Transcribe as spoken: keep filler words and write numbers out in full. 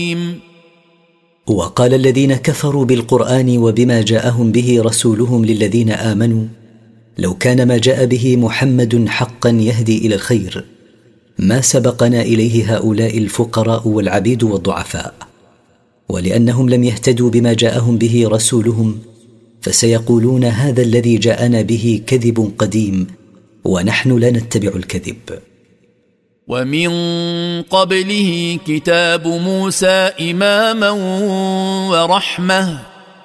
وقال الذين كفروا بالقرآن وبما جاءهم به رسولهم للذين آمنوا لو كان ما جاء به محمد حقا يهدي إلى الخير ما سبقنا إليه هؤلاء الفقراء والعبيد والضعفاء، ولأنهم لم يهتدوا بما جاءهم به رسولهم فسيقولون هذا الذي جاءنا به كذب قديم ونحن لا نتبع الكذب. ومن قبله كتاب موسى إماما ورحمة